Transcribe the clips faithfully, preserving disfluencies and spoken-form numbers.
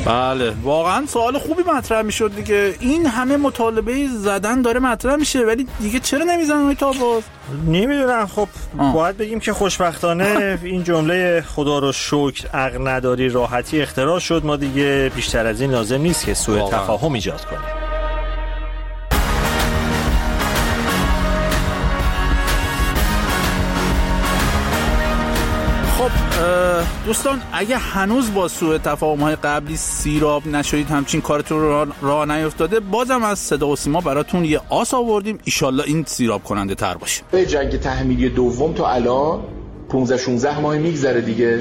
بله واقعا سوال خوبی مطرح میشد دیگه. این همه مطالبه زدن داره مطرح میشه ولی دیگه چرا نمیزنن تا باز؟ نمیدونم. خب آه. باید بگیم که خوشبختانه این جمله خدا رو شکر عقل نداری راحتی اختراع شد. ما دیگه بیشتر از این لازم نیست که سوء تفاهم ایجاد کنیم. خب دوستان اگه هنوز با سوء تفاهم‌های قبلی سیراب نشدید، همچین کارتون را, را نیفتاده، بازم از صدا و سیما براتون یه آس آوردیم. ایشالله این سیراب کننده تر باشه. به جنگ تحمیلی دوم تا الان پانزده شانزده ماه میگذره دیگه.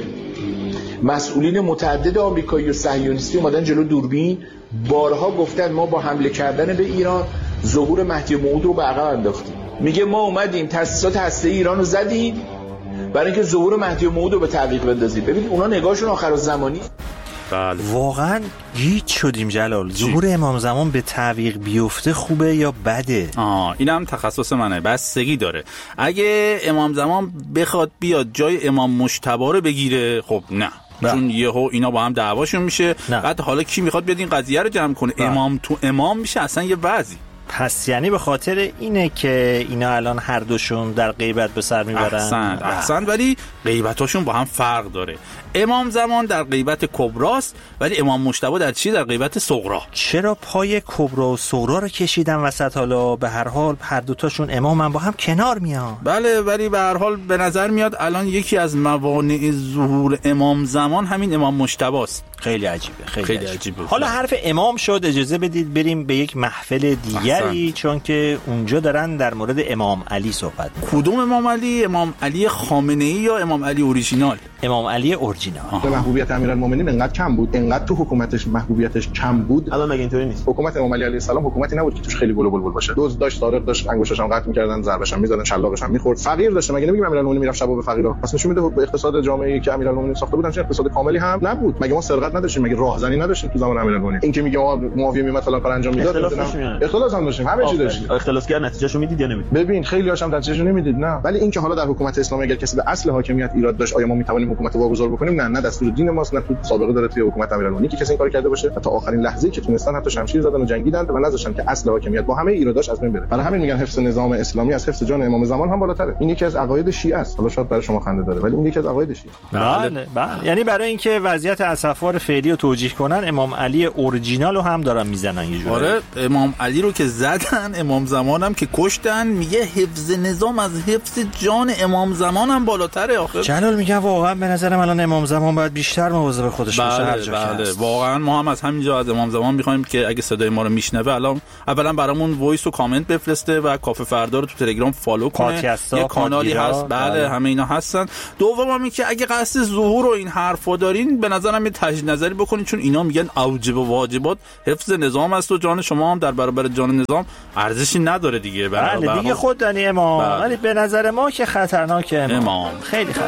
مسئولین متعدد آمریکایی و صهیونیستی اومدن جلو دوربین، بارها گفتن ما با حمله کردن به ایران ظهور مهدی موعود رو به عقب انداختیم. میگه ما اومدیم تأسیسات هسته‌ای ایران رو زدیم برای اینکه ظهور مهدی موعود رو به تعویق بندازیم. ببینید اونا نگاهشون آخرالزمانی. بله واقعا گیج شدیم جلال. ظهور امام زمان به تعویق بیفته خوبه یا بده؟ آه اینم تخصص منه، بستگی داره. اگه امام زمان بخواد بیاد جای امام مجتبی رو بگیره خب نه، با. چون یهو اینا با هم دعواشون میشه. نه. بعد حالا کی میخواد بیاد این قضیه رو جمع کنه؟ با. امام تو امام میشه اصلا یه وضعی. پس یعنی به خاطر اینه که اینا الان هر دوشون در غیبت به سر میبرن. احسن احسن ولی غیبتاشون با هم فرق داره. امام زمان در غیبت کبراست ولی امام مجتبی در چی؟ در غیبت صغرا. چرا پای کبرا و صغرا رو کشیدن وسط؟ حالا به هر حال هر دوتاشون امامن، با هم کنار میان. بله ولی به هر حال به نظر میاد الان یکی از موانع ظهور امام زمان همین امام مجتبی است. خیلی عجیبه. خیلی, خیلی عجیبه. عجیبه. حالا حرف امام شد، اجازه بدید بریم به یک محفل دیگری، چون که اونجا دارن در مورد امام علی صحبت می‌کنن. کدوم امام علی؟ امام علی خامنه‌ای یا امام علی اوریجینال؟ امام علی اورجینال. محبوبیت امیرالمومنین انقدر کم بود، انقدر تو حکومتش محبوبیتش کم بود. الان مگه اینطوری نیست؟ حکومت امام علی علیه السلام حکومتی نبود که توش خیلی بلو بلبل باشه. دوز داشت، سارق داشت، انگشتش هم قطع می‌کردن، ضربش هم می‌زدن، شلاقش هم می‌خورد. فقیر داشت. مگه نمیگیم امیرالمومنین میرفت شبا به فقیرا؟ پس نشون میده به اقتصاد جامعه‌ای که امیرالمومنین ساخته بودن چه اقتصاد کاملی هم نبود. مگه ما سرقت نداشتیم؟ مگه راهزنی نداشتیم تو زمان امیرالمومنین؟ این که میگه معاویه میمد فلان کار انجام میداد، اختلاف هم داشتیم، همه چی داشتیم. اختلاس کرد نتیجهشو میدید یا نمیدید؟ ببین خیلی هاشم نتیجهشو نمیدید. نه ولی این که حالا در حکومت اسلامی اگر کسی به اصل حاکمیت ایراد داشت، آیا ما میتوانیم حکومت واگذار بکنیم؟ نه، نه دستور دین ماست، نه تو سابقه داره توی حکومت امیرالمومنین که کسی این کارو کرده باشه. تا آخرین لحظه‌ای که تونستن حتی شمشیر زدن و جنگیدن و نذاشتن که اصل حاکمیت با همه ایراداش از بین بره. برای همین میگن حفظ نظام اسلامی از حفظ جان امام زمان هم بالاتره. این یکی از عقاید شیعه است. حالا شاید برای شما خنده داره ولی این یکی از عقاید شیعه. بله بله. یعنی برای اینکه وضعیت اسفار فعلی رو توجیه کنن، امام علی اورجینال رو هم دارن میزنن یه جوری. آره امام علی رو که زدن، امام زمان هم که کشتن، میگه حفظ نظام از حفظ جان امام زمان هم بالاتره. آخه جلال میگم واقعا به نظرم الان امام زمان باید بیشتر مواظب خودش باشه. بله بله واقعا ما هم از همینجا از امام زمان میخوایم که اگه صدای ما رو میشنوه الان اولا برامون وایس و کامنت بفرسته و کافه فردا رو تو تلگرام فالو کنه. یه کانالی هست. بله, بله همه اینا هستن. دوم این که اگه قصد ظهور و این حرفا دارین به نظرم یه تجدید نظری بکنین، چون اینا میگن اوجب و واجبات حفظ نظام است و جان شما هم در برابر جان نظام ارزشی نداره دیگه. بله دیگه خود دانی امام. ولی به نظر ما که خطرناکه امام, امام. خیلی خطرناکه.